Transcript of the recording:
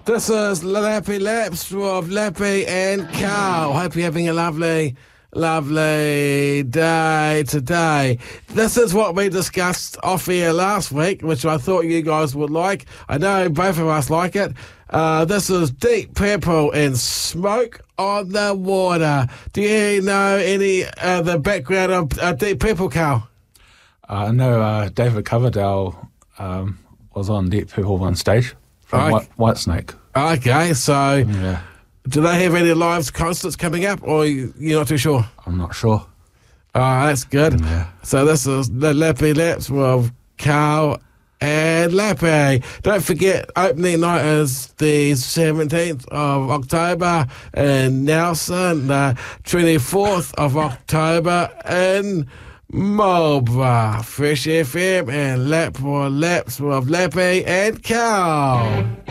This is Lappy Laps with Lappy and Carl. Hope you're having a lovely day today. This is what we discussed off air last week, which I thought you guys would like. I know both of us like it. This is Deep Purple and Smoke on the Water. Do you know any the background of Deep Purple, Carl? I know David Coverdale was on Deep Purple on stage from Whitesnake. Okay, so Yeah, do they have any live concerts coming up, or you're not too sure? I'm not sure. Oh, that's good. Yeah. So this is the Lappy Laps with Carl and Lappy. Don't forget, opening night is the 17th of October in Nelson, the 24th of October in Marlborough. Fresh FM and Lap for Laps with Lappy and Carl.